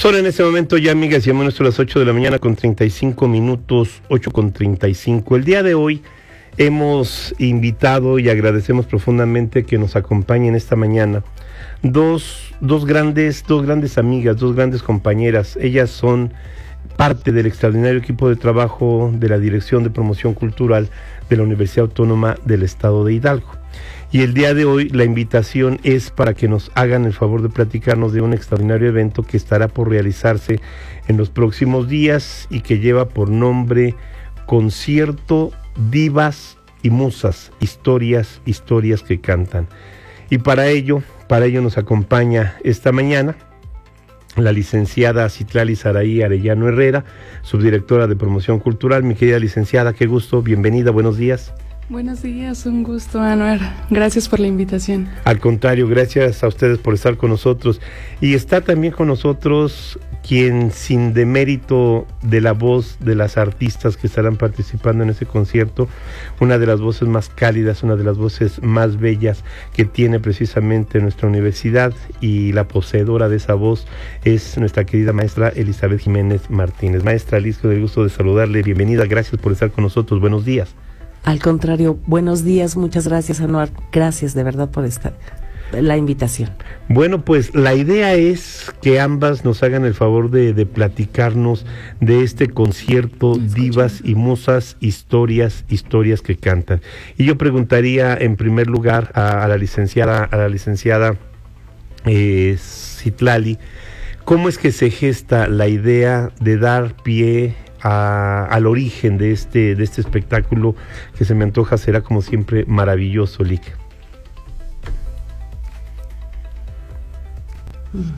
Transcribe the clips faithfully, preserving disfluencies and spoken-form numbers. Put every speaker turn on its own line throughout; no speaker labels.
Son en este momento ya, amigas y amigos, las ocho de la mañana con treinta y cinco minutos, ocho con treinta y cinco. El día de hoy hemos invitado y agradecemos profundamente que nos acompañen esta mañana dos, dos grandes, dos grandes amigas, dos grandes compañeras. Ellas son parte del extraordinario equipo de trabajo de la Dirección de Promoción Cultural de la Universidad Autónoma del Estado de Hidalgo. Y el día de hoy la invitación es para que nos hagan el favor de platicarnos de un extraordinario evento que estará por realizarse en los próximos días y que lleva por nombre Concierto Divas y Musas, historias, historias que cantan. Y para ello, para ello nos acompaña esta mañana la licenciada Citlali Saraí Arellano Herrera, subdirectora de Promoción Cultural. Mi querida licenciada, qué gusto, bienvenida, buenos días.
Buenos días, un gusto, Anuar. Gracias por la invitación.
Al contrario, gracias a ustedes por estar con nosotros. Y está también con nosotros quien, sin demérito de la voz de las artistas que estarán participando en ese concierto, una de las voces más cálidas, una de las voces más bellas que tiene precisamente nuestra universidad, y la poseedora de esa voz es nuestra querida maestra Elizabeth Jiménez Martínez. Maestra Liz, con el gusto de saludarle, bienvenida, gracias por estar con nosotros, buenos días.
Al contrario, buenos días, muchas gracias, Anuar, gracias de verdad por esta, la invitación.
Bueno, pues la idea es que ambas nos hagan el favor de, de platicarnos de este concierto Divas y Musas, historias, historias que cantan. Y yo preguntaría en primer lugar a, a la licenciada, a la licenciada eh, Citlali, ¿cómo es que se gesta la idea de dar pie A, al origen de este, de este espectáculo que se me antoja será como siempre maravilloso, Lic? Mm.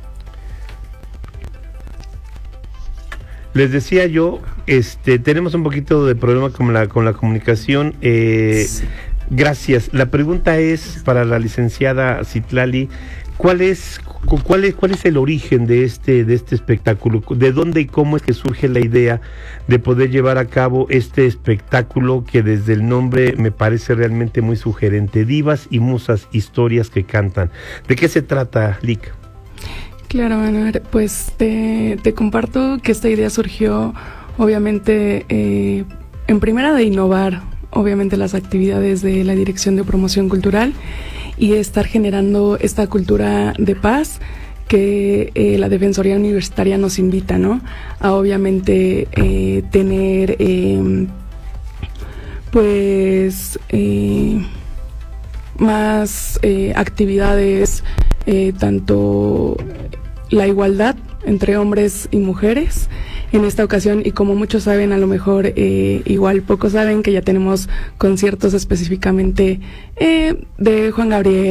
Les decía yo, este, tenemos un poquito de problema con la, con la comunicación. Eh, sí. Gracias. La pregunta es para la licenciada Citlali. ¿Cuál es, cuál es, cuál es el origen de este, de este espectáculo? ¿De dónde y cómo es que surge la idea de poder llevar a cabo este espectáculo que desde el nombre me parece realmente muy sugerente? Divas y Musas, historias que cantan. ¿De qué se trata, Lic?
Claro, bueno, pues te, te comparto que esta idea surgió obviamente eh, en primera de innovar obviamente las actividades de la Dirección de Promoción Cultural y estar generando esta cultura de paz que eh, la Defensoría Universitaria nos invita, ¿no? A obviamente eh, tener eh, pues eh, más eh, actividades, eh, tanto la igualdad entre hombres y mujeres en esta ocasión, y como muchos saben, a lo mejor eh, igual pocos saben que ya tenemos conciertos específicamente eh, de Juan Gabriel,